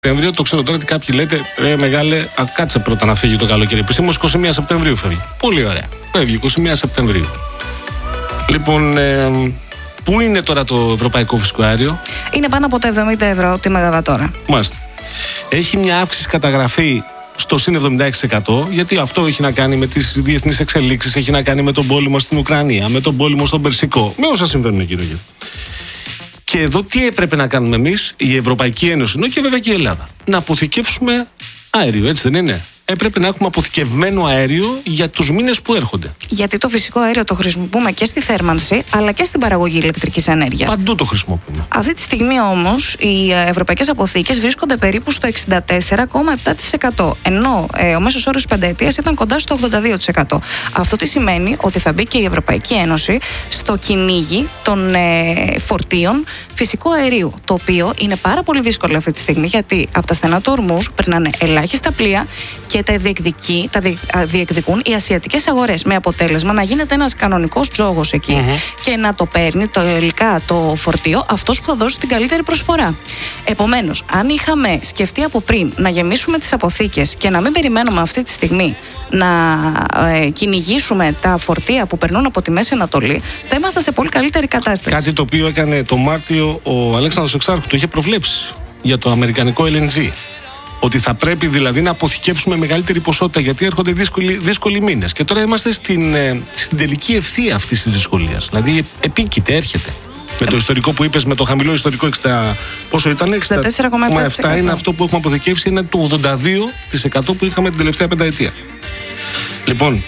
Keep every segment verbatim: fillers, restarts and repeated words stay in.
Σεπτέμβριο, το ξέρω τώρα ότι κάποιοι λέτε, ρε μεγάλε, α, κάτσε πρώτα να φύγει το καλοκαίρι. Επισήμως είκοσι μία Σεπτεμβρίου φεύγει. Πολύ ωραία. Φεύγει είκοσι μία Σεπτεμβρίου. Λοιπόν, ε, πού είναι τώρα το ευρωπαϊκό φυσικό αέριο? Είναι πάνω από τα εβδομήντα ευρώ τη μεγαβατόρα. Μάλιστα. Έχει μια αύξηση καταγραφή στο συν εβδομήντα έξι τοις εκατό, γιατί αυτό έχει να κάνει με τις διεθνείς εξελίξεις, έχει να κάνει με τον πόλεμο στην Ουκρανία, με τον πόλεμο στον Περσικό, με όσα συμβαίνουν γύρω γύρω. Και εδώ τι έπρεπε να κάνουμε εμείς, η Ευρωπαϊκή Ένωση, ενώ και βέβαια και η Ελλάδα? Να αποθηκεύσουμε αέριο, έτσι δεν είναι? Έπρεπε να έχουμε αποθηκευμένο αέριο για τους μήνες που έρχονται. Γιατί το φυσικό αέριο το χρησιμοποιούμε και στη θέρμανση, αλλά και στην παραγωγή ηλεκτρικής ενέργειας. Παντού το χρησιμοποιούμε. Αυτή τη στιγμή όμως οι ευρωπαϊκές αποθήκες βρίσκονται περίπου στο εξήντα τέσσερα κόμμα επτά τοις εκατό, ενώ ε, ο μέσος όρος πενταετίας ήταν κοντά στο ογδόντα δύο τοις εκατό. Αυτό τι σημαίνει? Ότι θα μπει και η Ευρωπαϊκή Ένωση στο κυνήγι των ε, φορτίων φυσικού αερίου, το οποίο είναι πάρα πολύ δύσκολο αυτή τη στιγμή, γιατί από τα στενά του ορμούς περνάνε ελάχιστα πλοία και τα, διεκδικεί, τα διεκδικούν οι ασιατικές αγορές, με αποτέλεσμα να γίνεται ένας κανονικός τζόγος εκεί mm-hmm. και να το παίρνει τελικά το φορτίο αυτός που θα δώσει την καλύτερη προσφορά. Επομένως, αν είχαμε σκεφτεί από πριν να γεμίσουμε τις αποθήκες και να μην περιμένουμε αυτή τη στιγμή να ε, κυνηγήσουμε τα φορτία που περνούν από τη Μέση Ανατολή, θα ήμασταν σε πολύ καλύτερη κατάσταση. Κάτι το οποίο έκανε το Μάρτιο ο Αλέξανδρος Εξάρχου, το είχε προβλέψει για το αμερικανικό ελ εν τζι. Ότι θα πρέπει δηλαδή να αποθηκεύσουμε μεγαλύτερη ποσότητα, γιατί έρχονται δύσκολοι, δύσκολοι μήνες. Και τώρα είμαστε στην, στην τελική ευθεία αυτής της δυσκολίας. Δηλαδή επίκειται, έρχεται. Με το ιστορικό που είπες, με το χαμηλό ιστορικό εξήντα, πόσο ήταν? εξήντα τέσσερα κόμμα επτά τοις εκατό. Είναι αυτό που έχουμε αποθηκεύσει, είναι το ογδόντα δύο τοις εκατό που είχαμε την τελευταία πενταετία. Λοιπόν,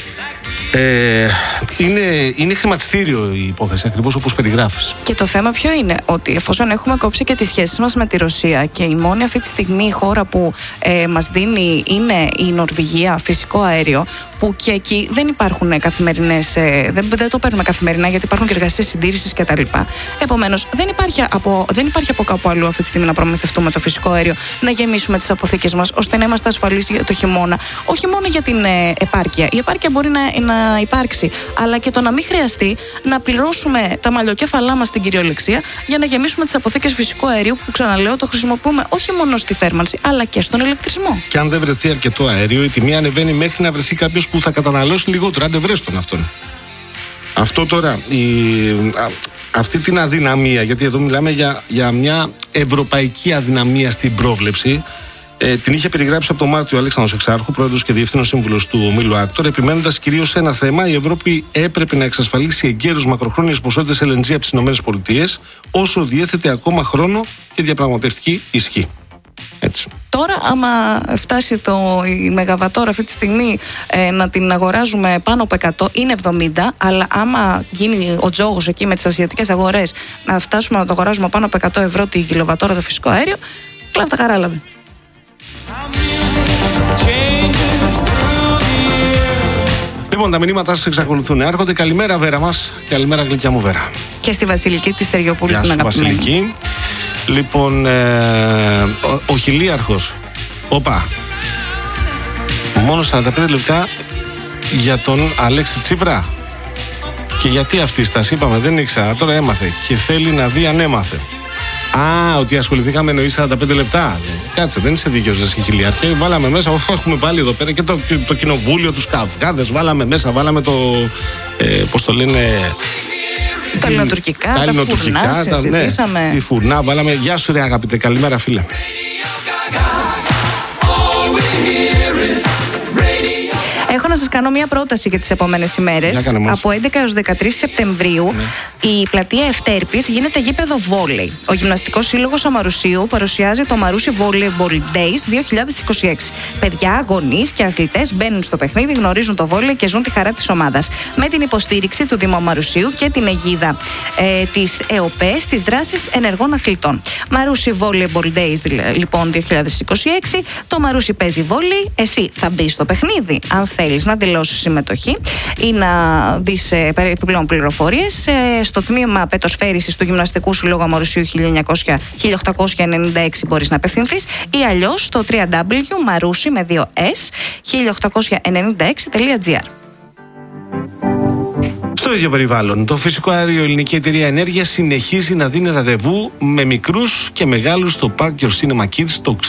ε, είναι, είναι χρηματιστήριο η υπόθεση, ακριβώς όπως περιγράφεις. Και το θέμα ποιο είναι? Ότι εφόσον έχουμε κόψει και τις σχέσεις μας με τη Ρωσία και η μόνη αυτή τη στιγμή η χώρα που ε, μας δίνει είναι η Νορβηγία φυσικό αέριο, που και εκεί δεν υπάρχουν καθημερινές, ε, δεν, δεν το παίρνουμε καθημερινά, γιατί υπάρχουν και εργασίες συντήρησης κτλ. Επομένως, δεν υπάρχει, από, δεν υπάρχει από κάπου αλλού αυτή τη στιγμή να προμηθευτούμε το φυσικό αέριο, να γεμίσουμε τις αποθήκες μας, ώστε να είμαστε ασφαλείς για το χειμώνα. Όχι μόνο για την ε, επάρκεια. Η επάρκεια μπορεί να, να υπάρξει, αλλά και το να μην χρειαστεί να πληρώσουμε τα μαλλιοκέφαλά μας στην κυριολεξία για να γεμίσουμε τις αποθήκες φυσικού αερίου, που ξαναλέω το χρησιμοποιούμε όχι μόνο στη θέρμανση, αλλά και στον ηλεκτρισμό. Και αν δεν βρεθεί αρκετό αέριο, η τιμή ανεβαίνει μέχρι να βρεθεί κάποιος που θα καταναλώσει λιγότερο. Άντε βρες τον αυτόν. Αυτό τώρα, η, α, αυτή την αδυναμία, γιατί εδώ μιλάμε για, για μια ευρωπαϊκή αδυναμία στην πρόβλεψη, ε, την είχε περιγράψει από τον Μάρτιο ο Αλέξανδρος Εξάρχου, πρόεδρος και διευθύνων σύμβουλος του ομίλου Άκτορ, επιμένοντας κυρίως σε ένα θέμα: η Ευρώπη έπρεπε να εξασφαλίσει εγκαίρως μακροχρόνιες ποσότητες ελ εν τζι από τις ΗΠΑ, όσο διέθετε ακόμα χρόνο και διαπραγματευτική ισχύ. Έτσι. Τώρα, άμα φτάσει το, η μεγαβατόρα αυτή τη στιγμή ε, να την αγοράζουμε πάνω από εκατό, είναι εβδομήντα, αλλά άμα γίνει ο τζόγος εκεί με τις ασιατικές αγορές, να φτάσουμε να το αγοράζουμε πάνω από εκατό ευρώ την κιλοβατόρα το φυσικό αέριο, κλάφτα χαράλαβε. Λοιπόν, τα μηνύματά σας εξακολουθούν. Έρχονται. Καλημέρα, Βέρα μας. Καλημέρα, γλυκιά μου Βέρα. Και στη Βασιλική τη Στεριοπούλου, την αγαπημένη. Βασιλική. Λοιπόν, ε, ο, ο χιλίαρχος. Όπα. Μόνο σαράντα πέντε λεπτά για τον Αλέξη Τσίπρα. Και γιατί αυτή η στάση, είπαμε, δεν ήξερα. Τώρα έμαθε. Και θέλει να δει αν έμαθε. Α, ότι ασχοληθήκαμε εννοεί σαράντα πέντε λεπτά. Κάτσε, δεν είσαι δίκαιος, εσύ χιλιάρχε. Βάλαμε μέσα, έχουμε βάλει εδώ πέρα και το, το κοινοβούλιο, τους καυγάδες. Βάλαμε μέσα, βάλαμε το. Ε, πώς το λένε. Τα ελληνοτουρκικά, τα, τα φουρνά, συζητήσαμε. Ναι, τη φουρνά, βάλαμε. Γεια σου, ρε αγαπητέ, καλημέρα, φίλε. Έχω να σας κάνω μια πρόταση για τις επόμενες ημέρες. Από έντεκα έως δεκατρείς Σεπτεμβρίου, ναι, η πλατεία Ευτέρπης γίνεται γήπεδο βόλεϊ. Ο Γυμναστικός Σύλλογος Αμαρουσίου παρουσιάζει το Μαρούσι Volleyball Days δύο χιλιάδες είκοσι έξι. Παιδιά, γονείς και αθλητές μπαίνουν στο παιχνίδι, γνωρίζουν το βόλεϊ και ζουν τη χαρά της ομάδας. Με την υποστήριξη του Δήμου Αμαρουσίου και την αιγίδα ε, της ΕΟΠΕ στις δράσεις ενεργών αθλητών. Μαρούσι Volleyball Days λοιπόν δύο χιλιάδες είκοσι έξι. Το Μαρούσι παίζει βόλεϊ. Εσύ θα μπει στο παιχνίδι, αν θέλεις να δηλώσεις συμμετοχή ή να δεις ε, επιπλέον πληροφορίες, ε, στο τμήμα πετοσφαίρισης του Γυμναστικού Συλλόγου Αμαρουσίου χίλια οκτακόσια ενενήντα έξι μπορείς να απευθυνθείς, ή αλλιώς στο double-u double-u double-u τελεία marusi με δύο s χίλια οκτακόσια ενενήντα έξι τελεία τζι άρ. Στο ίδιο περιβάλλον, το φυσικό αέριο Ελληνική Εταιρεία Ενέργειας συνεχίζει να δίνει ραντεβού με μικρούς και μεγάλους στο Park Your Cinema Kids, το